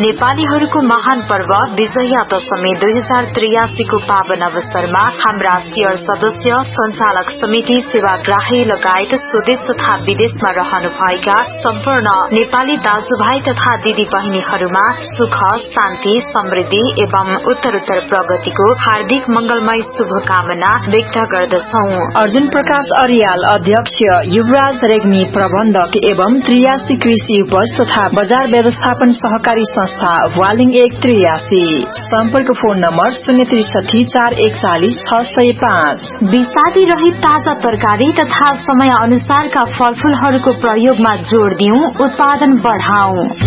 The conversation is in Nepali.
नेपालीहरूको महान पर्व विजया दशमी 2083 को पावन अवसरमा हाम्रा शेयर सदस्य, संचालक समिति, सेवाग्राही लगायत स्वदेश तथा विदेशमा रहनुभएका सम्पूर्ण नेपाली दाजुभाइ तथा दिदी बहिनीहरूमा सुख, शान्ति, समृद्धि एवं उत्तरोत्तर प्रगतिको हार्दिक मंगलमय शुभकामना व्यक्त गर्दछौ। अर्जुन प्रकाश अर्याल अध्यक्ष, युवराज रेग्मी प्रबन्धक एवं 83 कृषि उपज तथा बजार व्यवस्थापन सहकारी संस्था वालिङ 183। सम्पर्क फोन नम्बर 063 441 605। विषादी रहित ताजा तरकारी तथा समय अनुसारका फलफूलहरूको प्रयोगमा जोड़ दिउँ, उत्पादन बढ़ाऊ।